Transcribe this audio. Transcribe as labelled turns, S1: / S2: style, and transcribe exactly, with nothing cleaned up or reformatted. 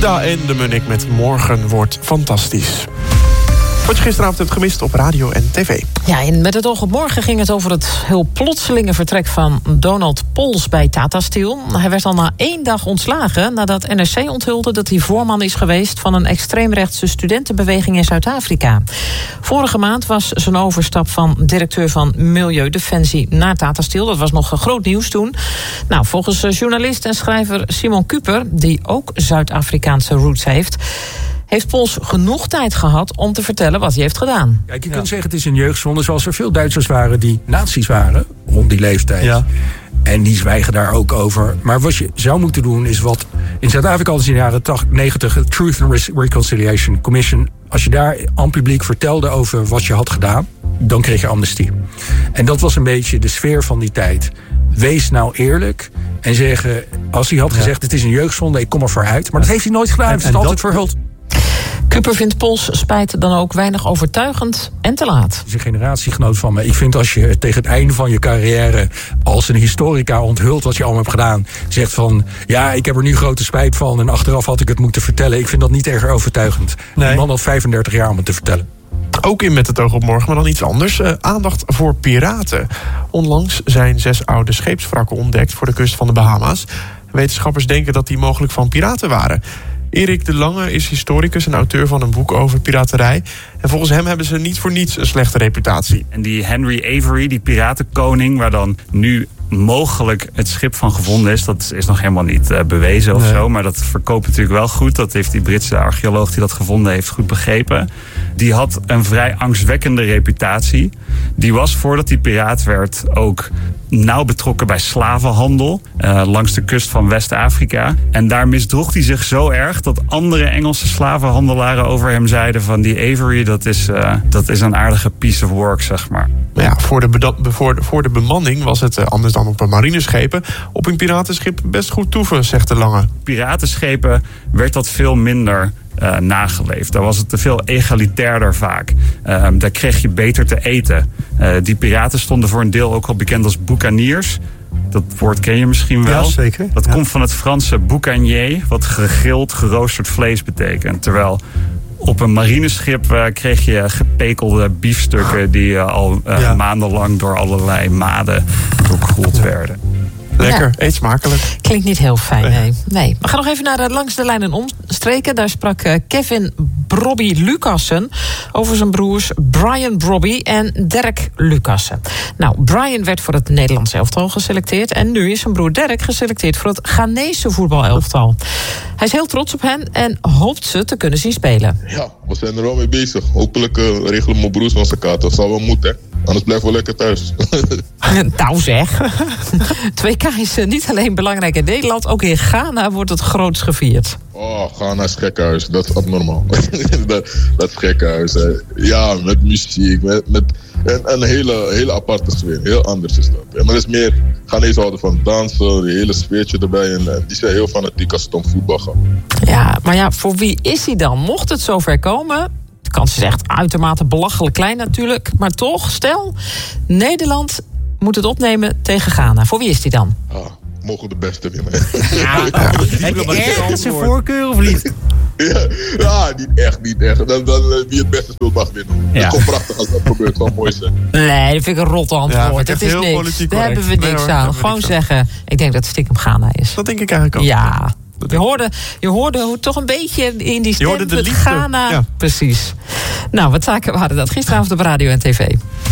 S1: Gusda en de Munnik met Morgen wordt fantastisch. Wat je gisteravond hebt gemist op radio en tv.
S2: Ja, en met het oog op morgen ging het over het heel plotselinge vertrek van Donald Pols bij Tata Steel. Hij werd al na één dag ontslagen nadat N R C onthulde dat hij voorman is geweest van een extreemrechtse studentenbeweging in Zuid-Afrika. Vorige maand was zijn overstap van directeur van Milieudefensie naar Tata Steel. Dat was nog groot nieuws toen. Nou, volgens journalist en schrijver Simon Kuper, die ook Zuid-Afrikaanse roots heeft, heeft Pols genoeg tijd gehad om te vertellen wat hij heeft gedaan.
S3: Kijk, je kunt ja. zeggen het is een jeugdzonde, zoals er veel Duitsers waren die nazi's waren rond die leeftijd. Ja. En die zwijgen daar ook over. Maar wat je zou moeten doen is wat in Zuid-Afrika al in de jaren negentig, de Truth and Reconciliation Commission, als je daar aan publiek vertelde over wat je had gedaan, dan kreeg je amnestie. En dat was een beetje de sfeer van die tijd. Wees nou eerlijk en zeggen, als hij had ja. gezegd het is een jeugdzonde, ik kom er vooruit. Maar dat heeft hij nooit gedaan. Hij heeft het altijd verhuld.
S2: Kuper vindt Pols spijt dan ook weinig overtuigend en te laat.
S3: Het is een generatiegenoot van me. Ik vind als je tegen het einde van je carrière als een historica onthult wat je allemaal hebt gedaan, zegt van, ja, ik heb er nu grote spijt van en achteraf had ik het moeten vertellen. Ik vind dat niet erg overtuigend. Nee. Die man had vijfendertig jaar om het te vertellen.
S1: Ook in Met het oog op morgen, maar dan iets anders. Uh, aandacht voor piraten. Onlangs zijn zes oude scheepswrakken ontdekt voor de kust van de Bahama's. Wetenschappers denken dat die mogelijk van piraten waren. Erik de Lange is historicus en auteur van een boek over piraterij. En volgens hem hebben ze niet voor niets een slechte reputatie.
S4: En die Henry Avery, die piratenkoning, waar dan nu mogelijk het schip van gevonden is, dat is nog helemaal niet uh, bewezen of nee. zo. Maar dat verkoopt natuurlijk wel goed. Dat heeft die Britse archeoloog die dat gevonden heeft goed begrepen. Die had een vrij angstwekkende reputatie. Die was, voordat hij piraat werd, ook nauw betrokken bij slavenhandel uh, langs de kust van West-Afrika. En daar misdroeg hij zich zo erg dat andere Engelse slavenhandelaren over hem zeiden van die Avery, dat is, uh, dat is een aardige piece of work, zeg maar.
S1: Ja, voor de, beda- voor, de, voor de bemanning was het uh, anders dan op een marineschepen. Op een piratenschip best goed toeven, zegt de Lange.
S4: Piratenschepen werd dat veel minder Uh, nageleefd. Daar was het te veel egalitairder vaak. Uh, daar kreeg je beter te eten. Uh, die piraten stonden voor een deel ook al bekend als boucaniers. Dat woord ken je misschien wel.
S1: Ja, zeker.
S4: Dat
S1: ja.
S4: komt van het Franse boucanier, wat gegrild, geroosterd vlees betekent. Terwijl op een marineschip uh, kreeg je gepekelde biefstukken die uh, al uh, ja. maandenlang door allerlei maden doorgekoeld werden.
S1: Lekker,
S2: ja.
S1: eet smakelijk.
S2: Klinkt niet heel fijn, nee. nee. We gaan nog even naar de langs de lijn en omstreken. Daar sprak uh, Kevin Brobby Lucassen over zijn broers Brian Brobby en Derek Lucassen. Nou, Brian werd voor het Nederlands elftal geselecteerd en nu is zijn broer Derek geselecteerd voor het Ghanese voetbalelftal. Hij is heel trots op hen en hoopt ze te kunnen zien spelen.
S5: Ja, we zijn er wel mee bezig. Hopelijk uh, regelen mijn broers onze kaart. Dat zal wel moeten, hè. Anders blijven we lekker thuis.
S2: Nou zeg. twee K is niet alleen belangrijk in Nederland, ook in Ghana wordt het groots gevierd.
S5: Oh, Ghana is gekhuis. Dat is abnormaal. dat, dat is gekhuis. Hè. Ja, met muziek, met, met een, een hele, hele aparte sfeer. Heel anders is dat. Ja, maar het is meer, Ghanese houden van dansen, die hele sfeertje erbij. En, en die zijn heel fanatiek als het om voetbal gaat.
S2: Ja, maar ja, voor wie is hij dan? Mocht het zover komen, de kans is echt uitermate belachelijk klein natuurlijk. Maar toch, stel, Nederland moet het opnemen tegen Ghana. Voor wie is die dan?
S5: Ah, mogen de beste winnen.
S6: Ja, heb je ergens een voorkeur of niet?
S5: Ja, ja, niet echt, niet echt. Dan, dan, wie het beste speelt mag winnen. Ja. Het komt prachtig als dat gebeurt, zal mooi zijn.
S2: Nee, dat vind ik een rot antwoord. Ja, dat is niks. Daar hebben we niks nee, aan. Hoor, Gewoon niks zeggen, aan. Ik denk dat het stiekem Ghana is.
S1: Dat denk ik eigenlijk ook.
S2: Ja. Je hoorde, je hoorde hoe toch een beetje in die stem
S1: je hoorde de
S2: het
S1: liefde.
S2: Ghana. Ja. Precies. Nou, wat zaken waren dat gisteravond op radio en tv?